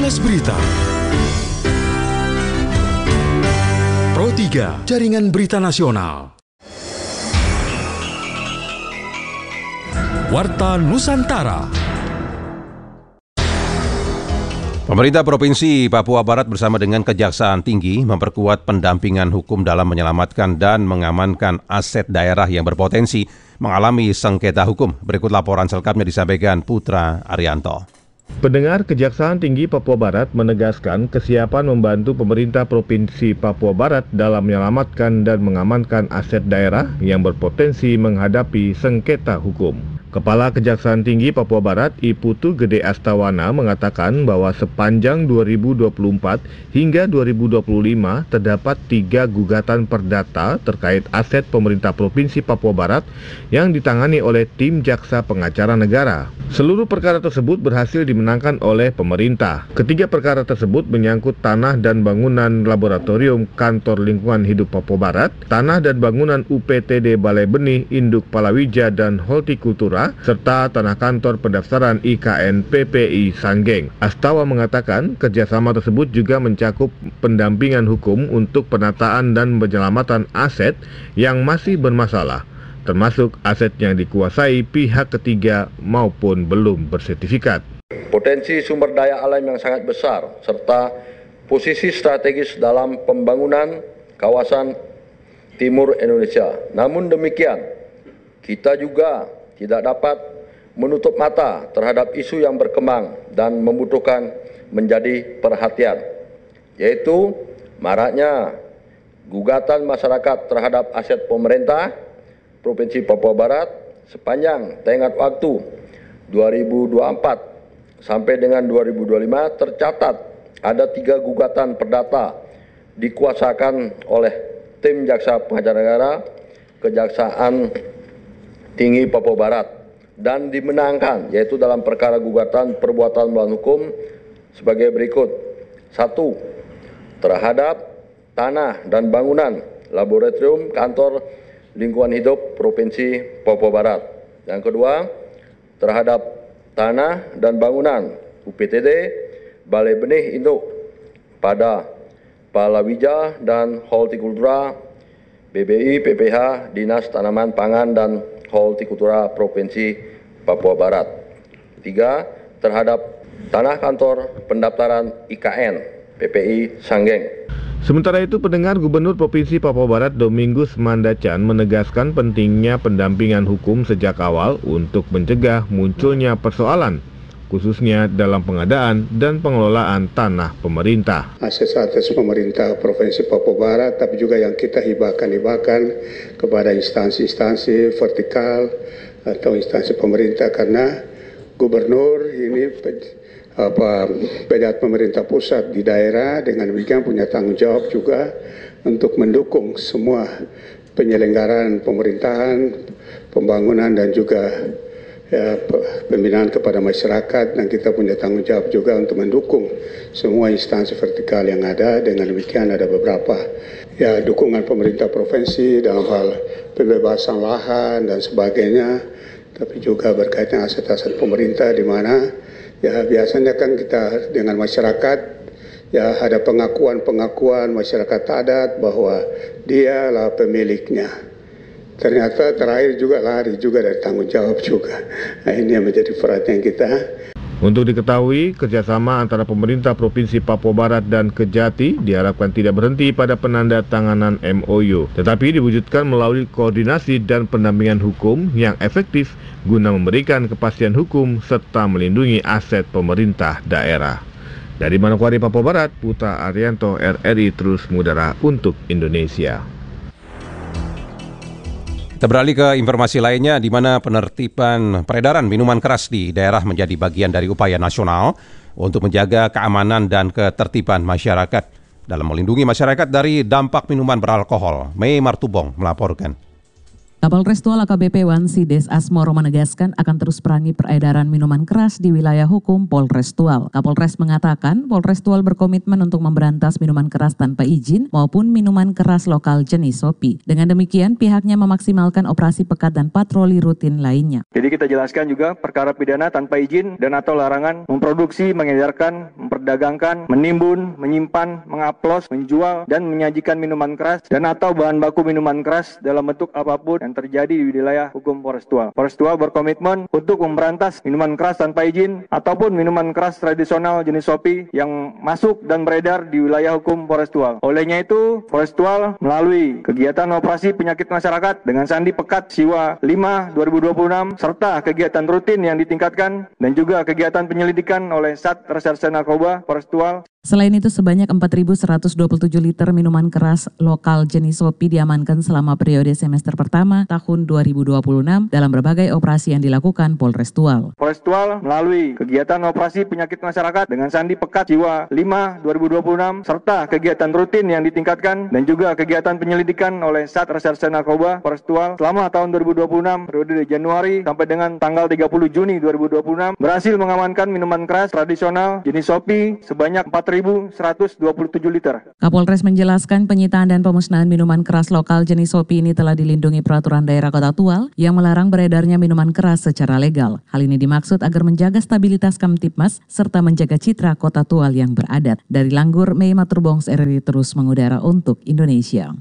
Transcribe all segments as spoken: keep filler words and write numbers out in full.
Kilas Berita. Pro tiga, Jaringan Berita Nasional. Warta Nusantara. Pemerintah Provinsi Papua Barat bersama dengan Kejaksaan Tinggi memperkuat pendampingan hukum dalam menyelamatkan dan mengamankan aset daerah yang berpotensi mengalami sengketa hukum. Berikut laporan selengkapnya disampaikan Putra Arianto. Pendengar, Kejaksaan Tinggi Papua Barat menegaskan kesiapan membantu pemerintah Provinsi Papua Barat dalam menyelamatkan dan mengamankan aset daerah yang berpotensi menghadapi sengketa hukum. Kepala Kejaksaan Tinggi Papua Barat, I Putu Gede Astawana, mengatakan bahwa sepanjang dua ribu dua puluh empat hingga dua ribu dua puluh lima terdapat tiga gugatan perdata terkait aset pemerintah Provinsi Papua Barat yang ditangani oleh tim Jaksa Pengacara Negara. Seluruh perkara tersebut berhasil dimenangkan oleh pemerintah. Ketiga perkara tersebut menyangkut tanah dan bangunan laboratorium Kantor Lingkungan Hidup Papua Barat, tanah dan bangunan U P T D Balai Benih Induk Palawija dan Hortikultura, serta tanah kantor pendaftaran I K N P P I Sanggeng. Astawa mengatakan kerjasama tersebut juga mencakup pendampingan hukum untuk penataan dan penyelamatan aset yang masih bermasalah, termasuk aset yang dikuasai pihak ketiga maupun belum bersertifikat. Potensi sumber daya alam yang sangat besar, serta posisi strategis dalam pembangunan kawasan timur Indonesia. Namun demikian, kita juga tidak dapat menutup mata terhadap isu yang berkembang dan membutuhkan menjadi perhatian, yaitu maraknya gugatan masyarakat terhadap aset pemerintah Provinsi Papua Barat sepanjang tenggat waktu dua ribu dua puluh empat sampai dengan dua ribu dua puluh lima tercatat ada tiga gugatan perdata dikuasakan oleh tim Jaksa Pengacara Negara Kejaksaan Tinggi Papua Barat dan dimenangkan, yaitu dalam perkara gugatan perbuatan melawan hukum sebagai berikut. Satu, terhadap tanah dan bangunan laboratorium Kantor Lingkungan Hidup Provinsi Papua Barat. Yang kedua, terhadap tanah dan bangunan U P T D Balai Benih Induk pada Palawija dan Hortikultura B B I P P H Dinas Tanaman Pangan dan Hortikultura Provinsi Papua Barat. Tiga, terhadap tanah kantor pendaftaran I K N P P I Sanggeng. Sementara itu, pendengar, Gubernur Provinsi Papua Barat Domingus Mandacan menegaskan pentingnya pendampingan hukum sejak awal untuk mencegah munculnya persoalan, khususnya dalam pengadaan dan pengelolaan tanah pemerintah. Aset-aset pemerintah Provinsi Papua Barat, tapi juga yang kita hibahkan-hibahkan kepada instansi-instansi vertikal atau instansi pemerintah, karena gubernur ini apa, pejabat pemerintah pusat di daerah, dengan demikian punya tanggung jawab juga untuk mendukung semua penyelenggaraan pemerintahan, pembangunan dan juga ya, pembinaan kepada masyarakat, dan kita punya tanggung jawab juga untuk mendukung semua instansi vertikal yang ada. Dengan demikian ada beberapa ya dukungan pemerintah provinsi dalam hal pembebasan lahan dan sebagainya, tapi juga berkaitan aset-aset pemerintah di mana ya biasanya kan kita dengan masyarakat ya ada pengakuan-pengakuan masyarakat adat bahwa dialah pemiliknya. Ternyata terakhir juga lari juga dari tanggung jawab juga. Nah, ini yang menjadi perhatian kita. Untuk diketahui, kerjasama antara pemerintah Provinsi Papua Barat dan Kejati diharapkan tidak berhenti pada penandatanganan M O U, tetapi diwujudkan melalui koordinasi dan pendampingan hukum yang efektif guna memberikan kepastian hukum serta melindungi aset pemerintah daerah. Dari Manokwari, Papua Barat, Putra Arianto, R R I terus mengudara untuk Indonesia. Kita beralih ke informasi lainnya, di mana penertiban peredaran minuman keras di daerah menjadi bagian dari upaya nasional untuk menjaga keamanan dan ketertiban masyarakat dalam melindungi masyarakat dari dampak minuman beralkohol. Mei Martubong melaporkan. Kapolres Tual A K B P Wansi Des Asmoro menegaskan akan terus perangi peredaran minuman keras di wilayah hukum Polres Tual. Kapolres mengatakan Polres Tual berkomitmen untuk memberantas minuman keras tanpa izin maupun minuman keras lokal jenis Sopi. Dengan demikian pihaknya memaksimalkan operasi pekat dan patroli rutin lainnya. Jadi kita jelaskan juga perkara pidana tanpa izin dan atau larangan memproduksi, mengedarkan, memperkenalkan memperdagangkan, menimbun, menyimpan, mengaplos, menjual, dan menyajikan minuman keras dan atau bahan baku minuman keras dalam bentuk apapun yang terjadi di wilayah hukum Polrestual. Polrestual berkomitmen untuk memberantas minuman keras tanpa izin ataupun minuman keras tradisional jenis kopi yang masuk dan beredar di wilayah hukum Polrestual. Olehnya itu, Polrestual melalui kegiatan operasi penyakit masyarakat dengan sandi pekat Siwa lima dua ribu dua puluh enam serta kegiatan rutin yang ditingkatkan dan juga kegiatan penyelidikan oleh Sat Reserse Narkoba Polrestual. Selain itu, sebanyak empat ribu seratus dua puluh tujuh liter minuman keras lokal jenis kopi diamankan selama periode semester pertama tahun dua ribu dua puluh enam dalam berbagai operasi yang dilakukan Polrestual. Polrestual melalui kegiatan operasi penyakit masyarakat dengan sandi pekat Siwa lima dua ribu dua puluh enam serta kegiatan rutin yang ditingkatkan dan juga kegiatan penyelidikan oleh Sat Reserse Narkoba Polrestual selama tahun dua ribu dua puluh enam periode Januari sampai dengan tanggal tiga puluh Juni dua ribu dua puluh enam berhasil mengamankan minuman keras tradisional jenis kopi sebanyak empat ribu seratus dua puluh tujuh liter. Kapolres menjelaskan penyitaan dan pemusnahan minuman keras lokal jenis kopi ini telah dilindungi peraturan daerah Kota Tual yang melarang beredarnya minuman keras secara legal. Hal ini dimaksud agar menjaga stabilitas Kamtibmas serta menjaga citra Kota Tual yang beradat. Dari Langgur, Mei Maturbongs R R I terus mengudara untuk Indonesia.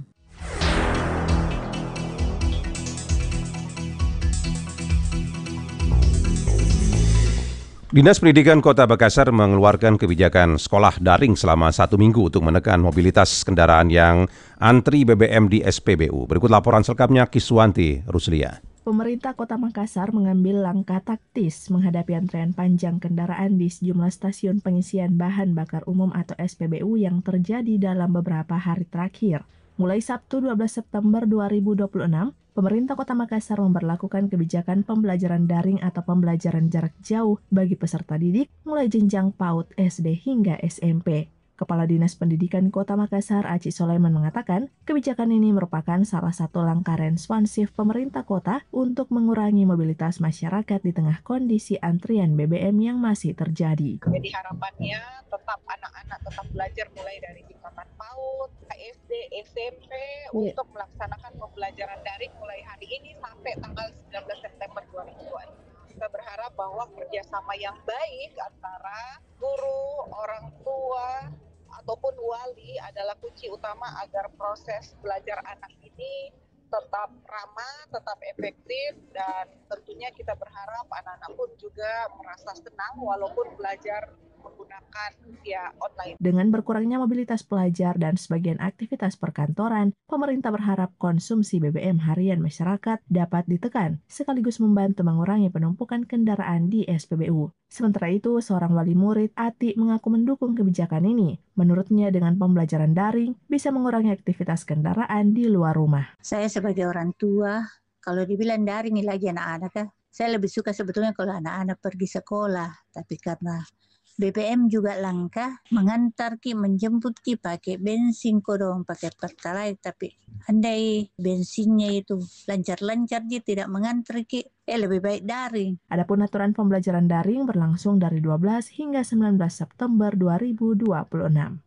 Dinas Pendidikan Kota Makassar mengeluarkan kebijakan sekolah daring selama satu minggu untuk menekan mobilitas kendaraan yang antri B B M di S P B U. Berikut laporan selengkapnya Kiswanti Ruslia. Pemerintah Kota Makassar mengambil langkah taktis menghadapi antrean panjang kendaraan di sejumlah stasiun pengisian bahan bakar umum atau S P B U yang terjadi dalam beberapa hari terakhir. Mulai Sabtu dua belas September dua ribu dua puluh enam, pemerintah Kota Makassar memberlakukan kebijakan pembelajaran daring atau pembelajaran jarak jauh bagi peserta didik mulai jenjang PAUD, S D hingga S M P. Kepala Dinas Pendidikan Kota Makassar, Aci Soleman mengatakan, kebijakan ini merupakan salah satu langkah responsif pemerintah kota untuk mengurangi mobilitas masyarakat di tengah kondisi antrian B B M yang masih terjadi. Jadi harapannya tetap anak-anak tetap belajar mulai dari tingkatan PAUD, S D, S M P yeah. untuk melaksanakan pembelajaran daring mulai hari ini sampai tanggal sembilan belas September dua ribu dua puluh. Kita berharap bahwa kerjasama yang baik antara guru, orang tua, ataupun wali adalah kunci utama agar proses belajar anak ini tetap ramah, tetap efektif, dan tentunya kita berharap anak-anak pun juga merasa senang walaupun belajar menggunakan via online. Dengan berkurangnya mobilitas pelajar dan sebagian aktivitas perkantoran, pemerintah berharap konsumsi B B M harian masyarakat dapat ditekan, sekaligus membantu mengurangi penumpukan kendaraan di S P B U. Sementara itu, seorang wali murid, Ati, mengaku mendukung kebijakan ini. Menurutnya, dengan pembelajaran daring bisa mengurangi aktivitas kendaraan di luar rumah. Saya sebagai orang tua, kalau dibilang daring lagi anak-anak, saya lebih suka sebetulnya kalau anak-anak pergi sekolah, tapi karena B B M juga langka, mengantar ki, menjemput ki, pakai bensin kodong, pakai pertalite, tapi andai bensinnya itu lancar-lancar dia tidak mengantar ki, eh lebih baik daring. Adapun aturan pembelajaran daring berlangsung dari dua belas hingga sembilan belas September dua ribu dua puluh enam.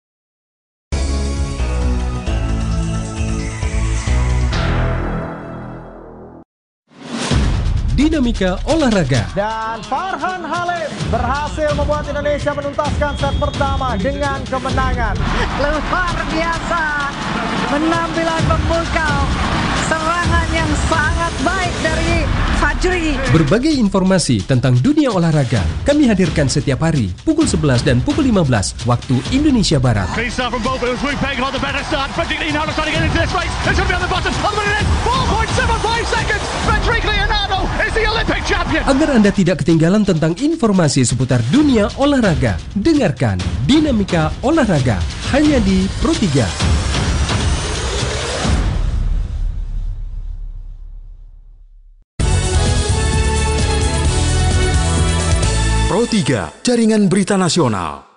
Dinamika olahraga. Dan Farhan Halim berhasil membuat Indonesia menuntaskan set pertama dengan kemenangan. Luar biasa penampilan memukau, serangan yang sangat baik dari Fajri. Berbagai informasi tentang dunia olahraga kami hadirkan setiap hari pukul sebelas dan pukul lima belas waktu Indonesia Barat. Agar Anda tidak ketinggalan tentang informasi seputar dunia olahraga, dengarkan Dinamika Olahraga hanya di Pro tiga. Pro tiga, Jaringan Berita Nasional.